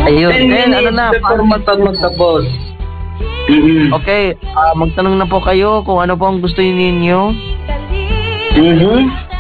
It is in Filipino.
Ayun. 10 Then, ano minutes na, before magtapos. okay, magtanong na po kayo kung ano po ang gusto ninyo.